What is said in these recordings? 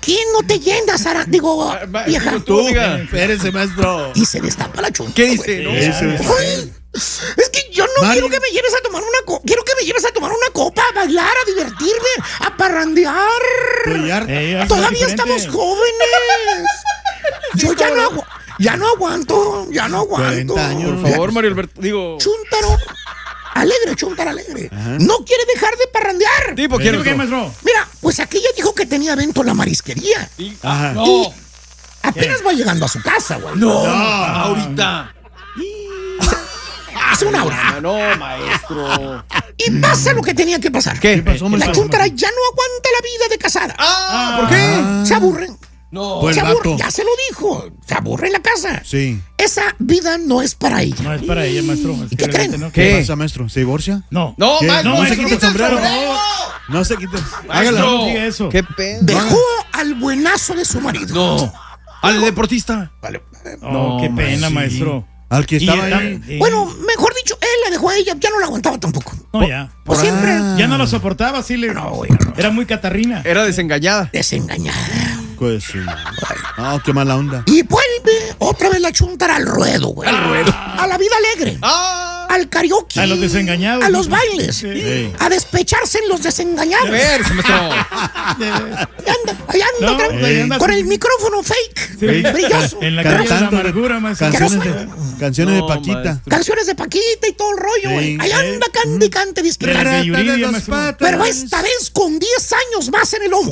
aquí no te llenas, Sara. Digo, vieja. Tú, espérese, maestro. Y se destapa la chunta. ¿Qué dice? No, Ay, es que yo no quiero que me lleves a tomar una copa. Quiero que me lleves a tomar una copa, a bailar, a divertirme, a parrandear. Todavía estamos jóvenes. Yo ya no aguanto. 40 años. Por favor, Mario Alberto. Digo. Chúntaro. Chúntaro alegre. Ajá. No quiere dejar de parrandear. Tipo, ¿quién es, maestro? Mira, pues aquella dijo que tenía evento en la marisquería. Ajá. Y apenas va llegando a su casa, güey. No, ahorita. Hace una hora. No, maestro. Y pasa lo que tenía que pasar. ¿Qué pasó, La chúntara ya no aguanta la vida de casada. ¿Por qué? Se aburren. No. Se aburre, ya se lo dijo. Se aburre en la casa. Sí. Esa vida no es para ella. No es para ella, maestro. ¿Y qué creen? No. ¿Qué pasa, maestro? ¿Se divorcia? No. No, maestro. No se quite el sombrero. No se quite. Hágalo. No diga eso. Qué pena. Dejó al buenazo de su marido. No. Al deportista. Vale. No, qué pena, maestro. Al que estaba ahí. Bueno, mejor dicho, él la dejó a ella. Ya no la aguantaba tampoco. No, ya. Pues siempre. Ya no la soportaba, sí le. No. Era muy catarrina. Era desengañada. Desengañada. Pues sí. No, qué mala onda. Y vuelve otra vez la chúntara al ruedo, güey. Al ruedo. A la vida alegre. Al karaoke. A los desengañados. A los bailes. Sí. A despecharse en los desengañados. A ver, maestro. Ahí anda, con el micrófono fake. Brilloso. En la calle de la amargura, maestro. Canciones de Paquita. Maestro. Canciones de Paquita y todo el rollo, güey. Ahí anda, cante y cante, disquetante. Pero esta vez con 10 años más en el lomo.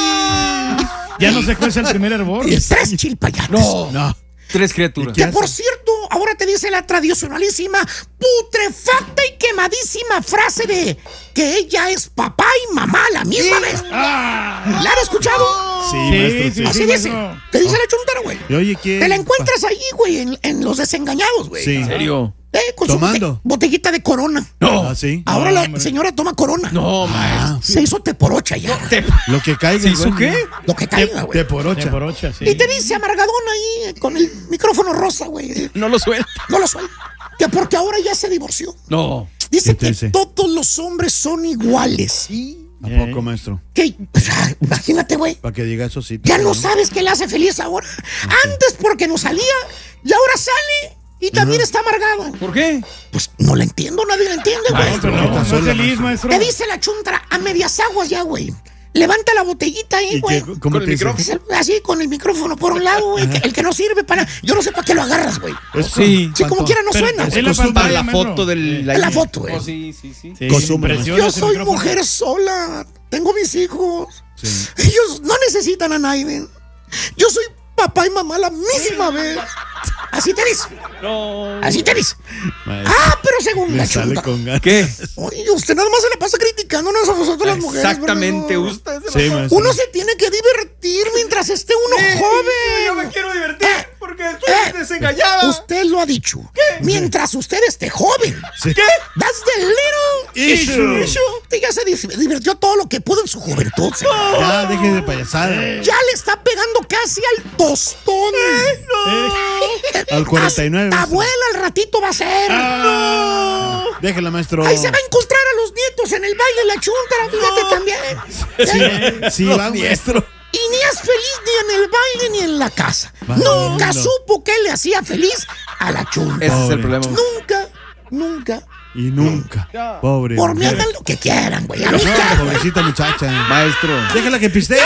Ya no se cuece el primer hervor. Y 3 chilpayates. No. 3 criaturas. Que por cierto, ahora te dice la tradicionalísima, putrefacta y quemadísima frase de que ella es papá y mamá a la misma vez. ¿La han escuchado? Sí, maestro. Así dice. Te dice la chuntara, güey. Y oye, ¿quién? Te la encuentras ahí, güey, en los desengañados, güey. Sí. ¿En serio? Con ¿Tomando? su botellita de Corona. No. ¿Sí? Ahora la señora toma Corona. No, maestro. Se hizo teporocha ya. Lo que caiga. ¿Se hizo qué? Lo que caiga, güey. Teporocha. Sí. Y te dice amargadona ahí con el micrófono rosa, güey. No lo suelta. No lo suelta. Que porque ahora ya se divorció. No. Dice ¿Qué te que dice? todos los hombres son iguales. ¿A poco, maestro? Que, imagínate, güey. Para que diga eso sí. Ya no sabes qué le hace feliz ahora. Antes porque no salía y ahora sale y también está amargada. ¿Por qué? Pues no la entiendo, nadie la entiende, güey. Maestro, no es feliz, maestro. Te dice la chuntara a medias aguas ya, güey. Levanta la botellita ahí, güey. ¿Cómo te dice? Así, con el micrófono por un lado, güey. El que no sirve para... Yo no sé para qué lo agarras, güey. Sí. Sí, como quiera no suena, güey. Para la foto del... La foto, güey. Oh, sí. Yo soy mujer sola. Tengo mis hijos. Sí. Ellos no necesitan a nadie. Yo soy papá y mamá a la misma vez. Así te dice. No. Así te dice. Maestro, Pero según me la sale chuta. con ganas. ¿Qué? Oye, usted nada más se la pasa criticándonos a nosotros las mujeres. Exactamente. ¿verdad? Usted Sí, maestro. Uno se tiene que divertir mientras esté uno joven. Yo me quiero divertir porque estoy desengañada. Usted lo ha dicho. Mientras usted esté joven. Sí. ¿Qué? That's the little Issue. Usted ya se divirtió todo lo que pudo en su juventud. Ya, deje de payasada. Ya le está pegando casi al tostón. Al 49. Hasta abuela al ratito va a ser. Déjela, maestro. Ahí se va a encontrar a los nietos en el baile la chuntara, fíjate también. Sí, va, maestro. Y ni es feliz ni en el baile ni en la casa. Vale, Nunca lindo. supo qué le hacía feliz a la chunta. Ese es el Pobre. problema. Nunca. Y nunca. Pobre. Por mí mujer. hagan lo que quieran, güey. A mí No, qué, güey. pobrecita muchacha. Maestro. Déjala que pistee.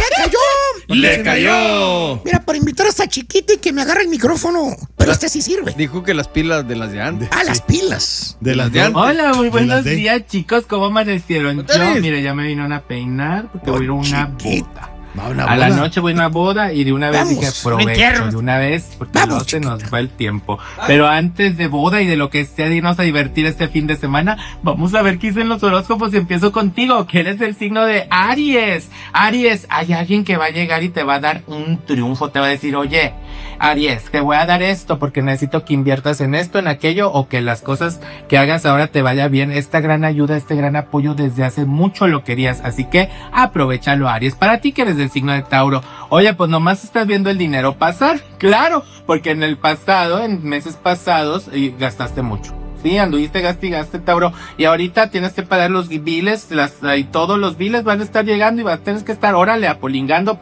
¡Le cayó! Mira, para invitar a esta chiquita y que me agarre el micrófono. Pero este sí sirve. Dijo que las pilas de las de antes. Las pilas. De las de antes. Hola, muy buenos de- días, chicos. ¿Cómo amanecieron? Yo, ¿Ustedes? mire, ya me vino a peinar porque voy a ir a una boda. Va a una A la boda. noche voy a una boda y de una vez Vamos, dije, me aprovecho entierro. de una vez porque Vamos, no se nos va el tiempo. Pero antes de boda y de lo que sea de irnos a divertir este fin de semana, vamos a ver qué dicen los horóscopos y empiezo contigo, que eres del signo de Aries. Aries, hay alguien que va a llegar y te va a dar un triunfo, te va a decir, oye, Aries, te voy a dar esto porque necesito que inviertas en esto, en aquello, o que las cosas que hagas ahora te vaya bien. Esta gran ayuda, este gran apoyo desde hace mucho lo querías, así que aprovechalo, Aries. Para ti que eres del signo de Tauro, oye, pues nomás estás viendo el dinero pasar, claro, porque en el pasado, en meses pasados, gastaste mucho. Sí, anduviste, gaste, Tauro. Y ahorita tienes que pagar los biles, y todos los biles van a estar llegando y vas a tener que estar, órale, apolingando